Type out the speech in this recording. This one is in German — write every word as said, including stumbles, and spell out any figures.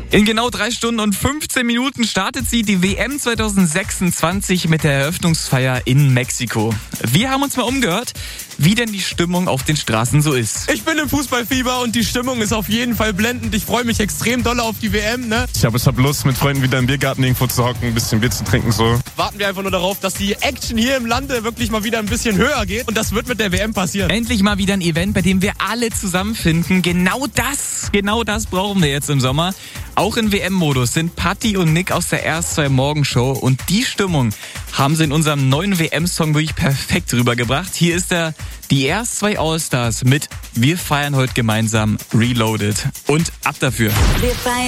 In genau drei Stunden und fünfzehn Minuten startet sie, die W M zwanzig sechsundzwanzig, mit der Eröffnungsfeier in Mexiko. Wir haben uns mal umgehört, wie denn die Stimmung auf den Straßen so ist. Ich bin im Fußballfieber und die Stimmung ist auf jeden Fall blendend. Ich freue mich extrem doll auf die W M, ne? Ich habe hab Lust, mit Freunden wieder im Biergarten irgendwo zu hocken, ein bisschen Bier zu trinken, so. Warten wir einfach nur darauf, dass die Action hier im Lande wirklich mal wieder ein bisschen höher geht. Und das wird mit der W M passieren. Endlich mal wieder ein Event, bei dem wir alle zusammenfinden. Genau das, genau das brauchen wir jetzt im Sommer. Auch in W M-Modus sind Patti und Nick aus der R S zwei Morgenshow. Und die Stimmung haben sie in unserem neuen W M-Song wirklich perfekt rübergebracht. Hier ist er, die R S zwei Allstars mit Wir feiern heute gemeinsam Reloaded. Und ab dafür. Wir feiern